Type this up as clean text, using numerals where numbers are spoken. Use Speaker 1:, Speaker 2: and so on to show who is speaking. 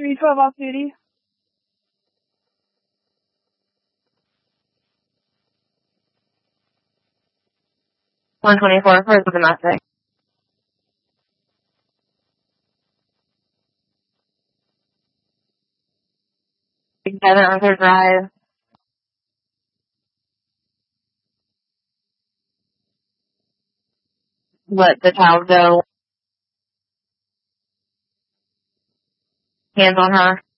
Speaker 1: 312 off duty.
Speaker 2: 124 for the domestic. Kevin Arthur Drive. Let the child go. Hands on her.